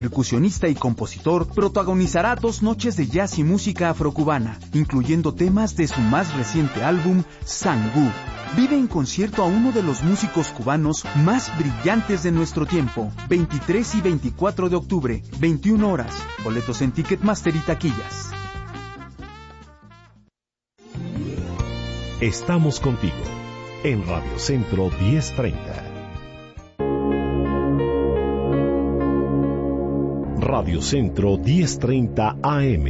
Percusionista y compositor, protagonizará 2 noches de jazz y música afrocubana, incluyendo temas de su más reciente álbum, Sangú. Vive en concierto a uno de los músicos cubanos más brillantes de nuestro tiempo, 23 y 24 de octubre, 21 horas. Boletos en Ticketmaster y taquillas. Estamos contigo en Radio Centro 1030. Radio Centro 1030 AM.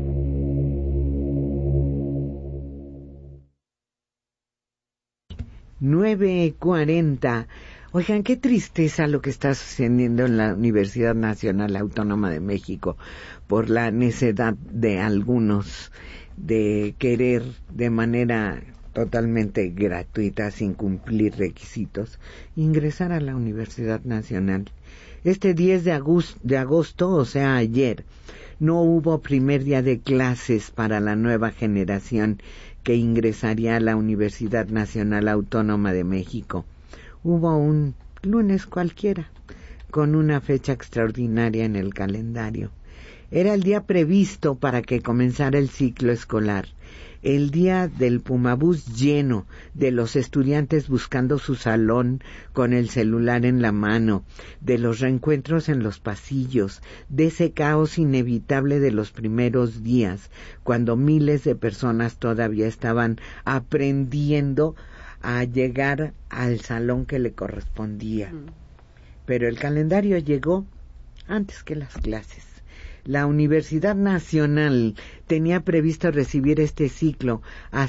$9:40. Oigan, qué tristeza lo que está sucediendo en la Universidad Nacional Autónoma de México por la necedad de algunos de querer de manera totalmente gratuita, sin cumplir requisitos, ingresar a la Universidad Nacional. Este 10 de agosto, o sea, ayer, no hubo primer día de clases para la nueva generación que ingresaría a la Universidad Nacional Autónoma de México. Hubo un lunes cualquiera, con una fecha extraordinaria en el calendario. Era el día previsto para que comenzara el ciclo escolar, el día del Pumabús lleno, de los estudiantes buscando su salón con el celular en la mano, de los reencuentros en los pasillos, de ese caos inevitable de los primeros días, cuando miles de personas todavía estaban aprendiendo a llegar al salón que le correspondía. Pero el calendario llegó antes que las clases. La Universidad Nacional tenía previsto recibir este ciclo a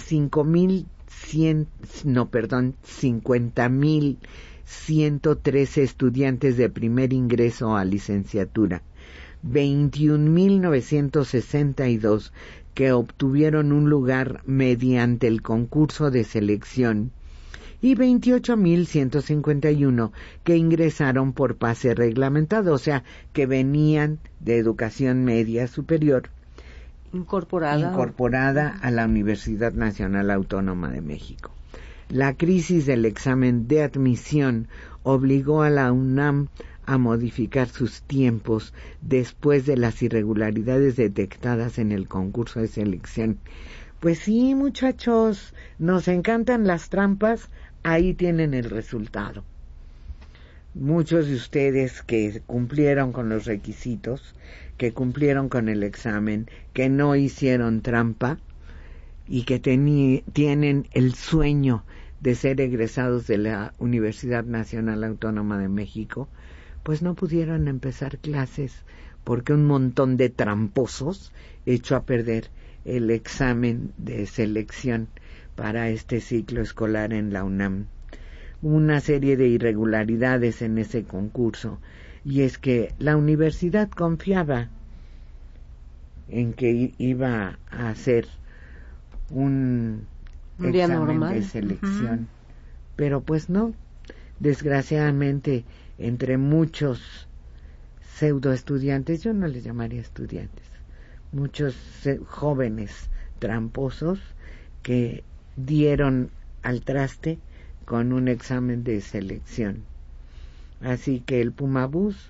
50,113 estudiantes de primer ingreso a licenciatura, 21,962 que obtuvieron un lugar mediante el concurso de selección y 28,151 que ingresaron por pase reglamentado, o sea, que venían de educación media superior incorporada a la Universidad Nacional Autónoma de México. La crisis del examen de admisión obligó a la UNAM a modificar sus tiempos después de las irregularidades detectadas en el concurso de selección. Pues sí, muchachos, nos encantan las trampas. Ahí tienen el resultado. Muchos de ustedes que cumplieron con los requisitos, que cumplieron con el examen, que no hicieron trampa y que tienen el sueño de ser egresados de la Universidad Nacional Autónoma de México, pues no pudieron empezar clases porque un montón de tramposos echó a perder el examen de selección para este ciclo escolar en la UNAM. Una serie de irregularidades en ese concurso, y es que la universidad confiaba en que iba a hacer un examen normal de selección, pero pues no. Desgraciadamente, entre muchos pseudo estudiantes, yo no les llamaría estudiantes, muchos jóvenes tramposos que dieron al traste con un examen de selección. Así que el Pumabús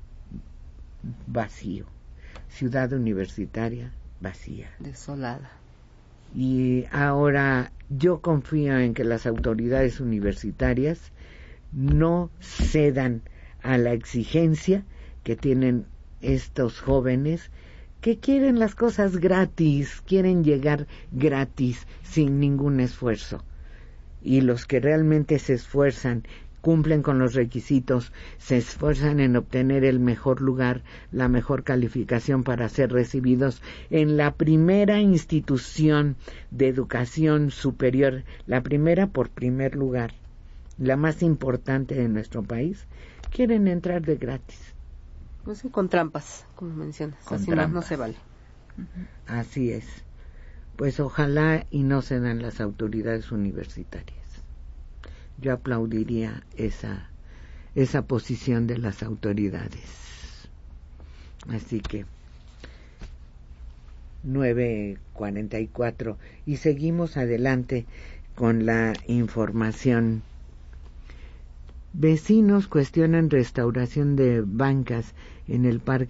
vacío, ciudad universitaria vacía, desolada. Y ahora yo confío en que las autoridades universitarias no cedan a la exigencia que tienen estos jóvenes que quieren las cosas gratis, quieren llegar gratis, sin ningún esfuerzo. Y los que realmente se esfuerzan, cumplen con los requisitos, se esfuerzan en obtener el mejor lugar, la mejor calificación para ser recibidos en la primera institución de educación superior, la primera por primer lugar, la más importante de nuestro país, quieren entrar de gratis. Pues sí, con trampas, como mencionas, así no se vale. Así es. Pues ojalá y no se dan las autoridades universitarias. Yo aplaudiría esa posición de las autoridades. Así que 9:44 y seguimos adelante con la información Vecinos cuestionan restauración de bancas en el Parque